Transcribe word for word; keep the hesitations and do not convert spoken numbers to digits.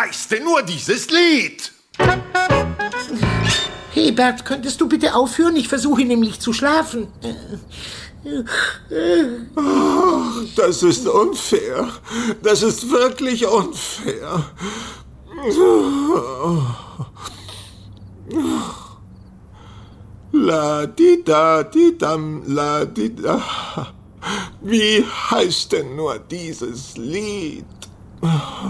heißt denn nur dieses Lied? Hey Bert, könntest du bitte aufhören? Ich versuche nämlich zu schlafen. Das ist unfair. Das ist wirklich unfair. La di da di dam la di da. Wie heißt denn nur dieses Lied?